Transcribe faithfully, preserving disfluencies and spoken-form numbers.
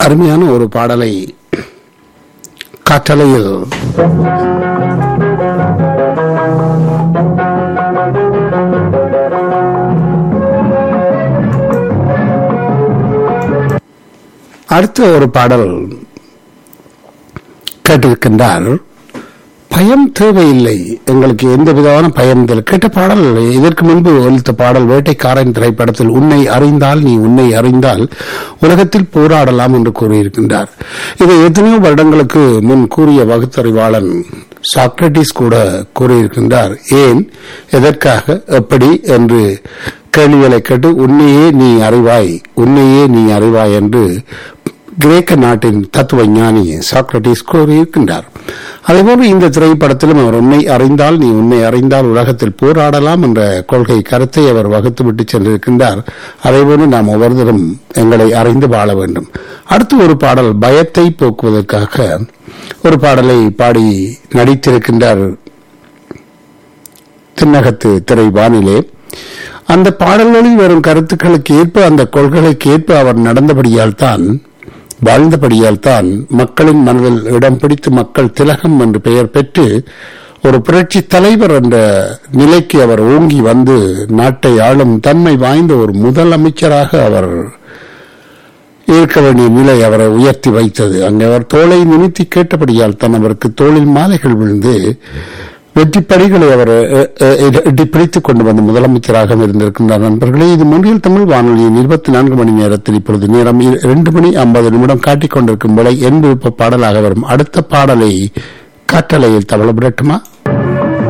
அருமையான ஒரு பாடலை காற்றலையில் அடுத்த ஒரு பாடல் கேட்டிருக்கின்றார். பயம் தேவையில்லை, எங்களுக்கு எந்த விதமான பயம் இல்லை. கேட்ட பாடல் இதற்கு முன்பு ஒலித்த பாடல் வேட்டைக்காரன் திரைப்படத்தில் உன்னை அறிந்தால் நீ உன்னை அறிந்தால் உலகத்தில் போராடலாம் என்று கூறியிருக்கின்றார். இதை எத்தனையோ வருடங்களுக்கு முன் கூறிய வகுத்தறிவாளன் சாக்ரட்டிஸ் கூட கூறியிருக்கின்றார். ஏன், எதற்காக, எப்படி என்று கேள்விகளை கேட்டு உன்னையே நீ அறிவாய் உன்னையே நீ அறிவாய் என்று கிரேக்க நாட்டின் தத்துவ ஞானி சாக்ரட்டிஸ் கூறியிருக்கின்றார். அதேபோல இந்த திரைப்படத்திலும் அவர் உன்னை அறிந்தால் நீ உன்னை அறிந்தால் உலகத்தில் போராடலாம் என்ற கொள்கை கருத்தை அவர் வகுத்துவிட்டு சென்றிருக்கின்றார். அதேபோல நாம் ஒவ்வொருத்தரும் எங்களை அறிந்து வாழ வேண்டும். அடுத்து ஒரு பாடல் பயத்தை போக்குவதற்காக ஒரு பாடலை பாடி நடித்திருக்கின்றார் திண்ணகத்து திரை வானிலே. அந்த பாடல்களில் வரும் கருத்துக்களுக்கு ஏற்ப, அந்த கொள்கைகளுக்கு ஏற்ப அவர் நடந்தபடியால் தான், வாழ்ந்தபடியால் தான் மக்களின் மனதில் இடம் பிடித்து மக்கள் திலகம் என்று பெயர் பெற்று ஒரு புரட்சி தலைவர் என்ற நிலைக்கு அவர் ஓங்கி வந்து நாட்டை ஆளும் தன்மை வாய்ந்த ஒரு முதலமைச்சராக அவர் இருக்க வேண்டிய நிலை அவரை உயர்த்தி வைத்தது. அங்கே அவர் தோளை நிமித்தி கேட்டபடியால் தான் அவருக்கு தோளில் மாலைகள் விழுந்து வெற்றி படிகளை அவர் எட்டி பிடித்துக் கொண்டு வந்த முதலமைச்சராக இருந்திருக்கின்றார். நண்பர்களே, இது மொழியில் தமிழ் வானொலியின் இருபத்தி நான்கு மணி நேரத்தில் இப்பொழுது நேரம் இரண்டு மணி ஐம்பது நிமிடம் காட்டிக் கொண்டிருக்கும் வேளை என் விருப்ப பாடலாக வரும் அடுத்த பாடலை காற்றலையில் தவள விடட்டுமா?